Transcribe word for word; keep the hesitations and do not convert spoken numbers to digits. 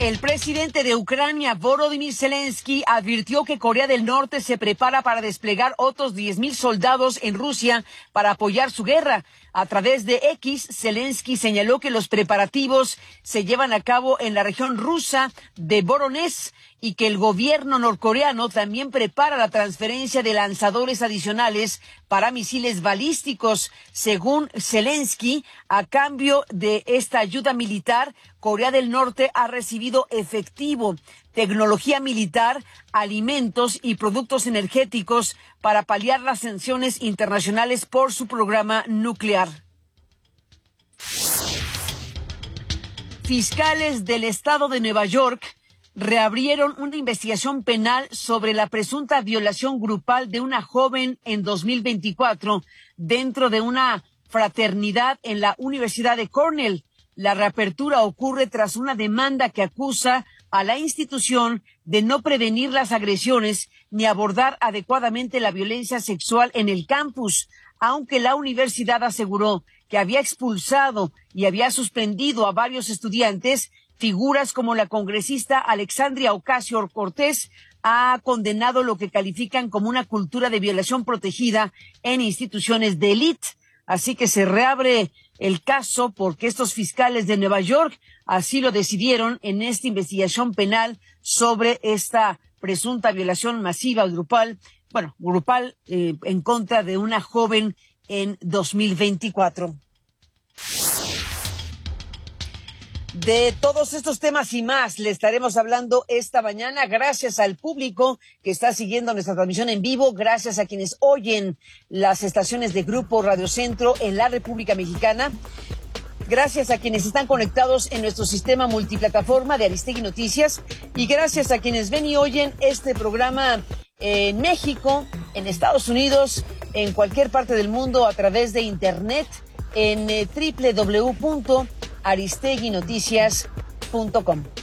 El presidente de Ucrania, Volodymyr Zelensky, advirtió que Corea del Norte se prepara para desplegar otros diez mil soldados en Rusia para apoyar su guerra. A través de X, Zelensky señaló que los preparativos se llevan a cabo en la región rusa de Voronezh y que el gobierno norcoreano también prepara la transferencia de lanzadores adicionales para misiles balísticos. Según Zelensky, a cambio de esta ayuda militar, Corea del Norte ha recibido efectivo, tecnología militar, alimentos y productos energéticos para paliar las sanciones internacionales por su programa nuclear. Fiscales del estado de Nueva York reabrieron una investigación penal sobre la presunta violación grupal de una joven en dos mil veinticuatro dentro de una fraternidad en la Universidad de Cornell. La reapertura ocurre tras una demanda que acusa a la institución de no prevenir las agresiones ni abordar adecuadamente la violencia sexual en el campus, aunque la universidad aseguró que había expulsado y había suspendido a varios estudiantes. Figuras como la congresista Alexandria Ocasio-Cortez ha condenado lo que califican como una cultura de violación protegida en instituciones de élite. Así que se reabre el caso porque estos fiscales de Nueva York así lo decidieron en esta investigación penal sobre esta presunta violación masiva o grupal, bueno, grupal eh, en contra de una joven en dos mil veinticuatro. De todos estos temas y más le estaremos hablando esta mañana. Gracias al público que está siguiendo nuestra transmisión en vivo, gracias a quienes oyen las estaciones de Grupo Radio Centro en la República Mexicana, gracias a quienes están conectados en nuestro sistema multiplataforma de Aristegui Noticias y gracias a quienes ven y oyen este programa en México, en Estados Unidos, en cualquier parte del mundo a través de internet en doble u doble u doble u punto aristegui noticias punto com.